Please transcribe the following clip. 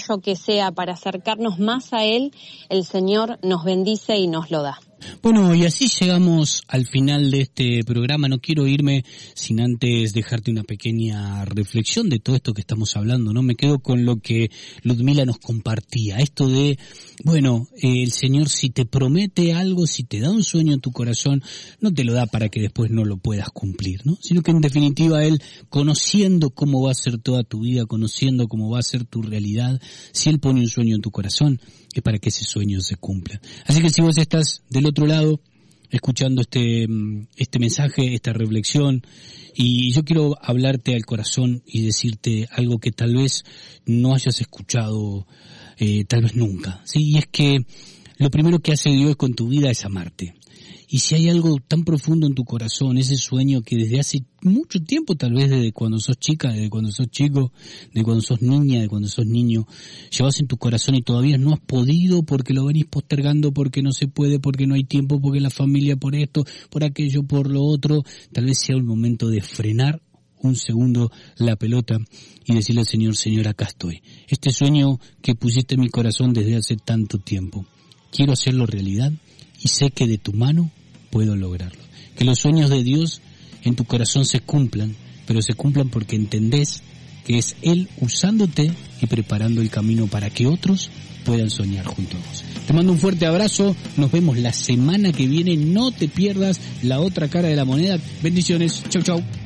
que sea para acercarnos más a Él, el Señor nos bendice y nos lo da. Bueno, y así llegamos al final de este programa. No quiero irme sin antes dejarte una pequeña reflexión de todo esto que estamos hablando, ¿no? Me quedo con lo que Ludmila nos compartía, esto de, bueno, el Señor si te promete algo, si te da un sueño en tu corazón, no te lo da para que después no lo puedas cumplir, ¿no? Sino que en definitiva Él, conociendo cómo va a ser toda tu vida, conociendo cómo va a ser tu realidad, si Él pone un sueño en tu corazón, es para que ese sueño se cumpla. Así que si vos estás del otro lado, escuchando este mensaje, esta reflexión, y yo quiero hablarte al corazón y decirte algo que tal vez no hayas escuchado, tal vez nunca, ¿sí? Y es que lo primero que hace Dios con tu vida es amarte. Y si hay algo tan profundo en tu corazón, ese sueño que desde hace mucho tiempo, tal vez desde cuando sos chica, desde cuando sos chico, de cuando sos niña, de cuando sos niño, llevas en tu corazón y todavía no has podido porque lo venís postergando, porque no se puede, porque no hay tiempo, porque la familia por esto, por aquello, por lo otro, tal vez sea el momento de frenar un segundo la pelota y decirle al Señor, Señor, acá estoy. Este sueño que pusiste en mi corazón desde hace tanto tiempo, quiero hacerlo realidad y sé que de tu mano puedo lograrlo. Que los sueños de Dios en tu corazón se cumplan, pero se cumplan porque entendés que es Él usándote y preparando el camino para que otros puedan soñar junto a vos. Te mando un fuerte abrazo, nos vemos la semana que viene, no te pierdas la otra cara de la moneda. Bendiciones, chau chau.